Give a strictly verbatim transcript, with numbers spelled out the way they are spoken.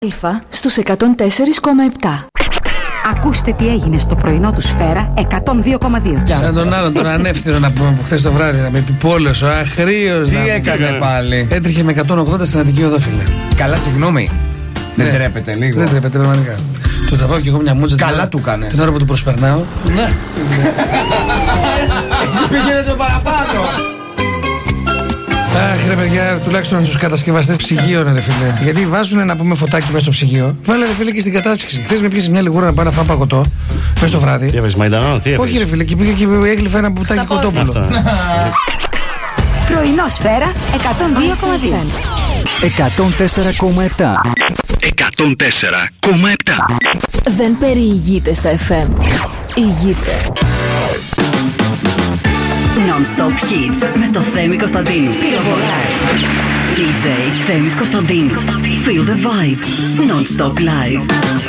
Αλφα στους εκατόν τέσσερα κόμμα επτά. Ακούστε τι έγινε στο πρωινό του Σφαίρα εκατόν δύο κόμμα δύο. Σαν τον άλλον τον ανεύθυνο να πούμε που χθες το βράδυ να με επιπόλαιος, ο αχρήος. Τι έκανε πάλι? Έτρεχε με εκατόν ογδόντα στην Αττική Οδό, φίλε. Καλά, συγγνώμη. Ναι. Δεν τρέπεται λίγο? Δεν τρέπεται, πραγματικά. Του τραβάω κι εγώ μια μούτσα. Καλά του κάνες. Την ώρα που του προσπερνάω. Ναι. Έτσι πήγαινε το παραπάνω. Αχ, ρε παιδιά, τουλάχιστον στους κατασκευαστές ψυγείων, ρε φίλε. Γιατί βάζουν να πούμε φωτάκι μέσα στο ψυγείο. Βάλε, ρε φίλε, και στην κατάψυξη. Χθες με πιέσε μια λιγούρα να πάω να φάω παγωτό μέσα το βράδυ. Τι έβαλες, μαϊντανό, τι έβαλες? Όχι, ρε φίλε, και πήγα και έγλυφα ένα πουτάκι κοτόπουλο. Πρωινό Σφαίρα εκατόν δύο κόμμα δύο. εκατόν τέσσερα κόμμα επτά. εκατόν τέσσερα κόμμα επτά. Δεν περιηγείται στα εφ εμ. Ηγείται. Non-stop hits με το Θέμη Κωνσταντίνου. Πυροβολάει. ντι τζέι Θέμης Κωνσταντίνου. Feel the vibe. Non-stop live.